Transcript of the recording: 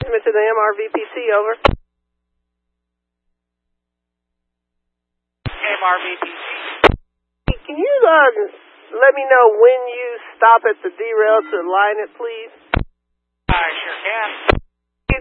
To the MRVPC, over. MRVPC. Can you let me know when you stop at the derail to line it, please? I sure can.